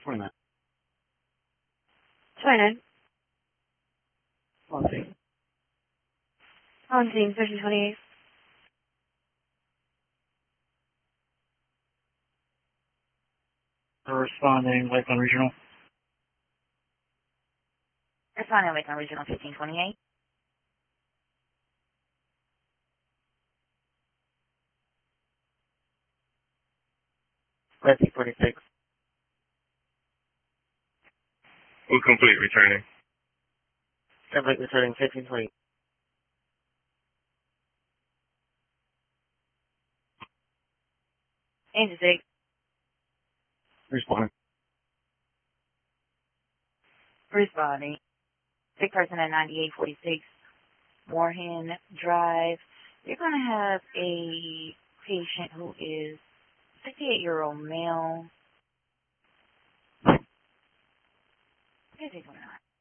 29. 29. On scene. On scene, section 28. Responding Lakeland Regional. Responding Lakeland Regional 1528. Betsy 46. Complete returning. Complete returning 1520. Angel 6. Responding. Responding. Sick person at 9846 Moorhen Drive. You're going to have a patient who is 68-year-old male. 59.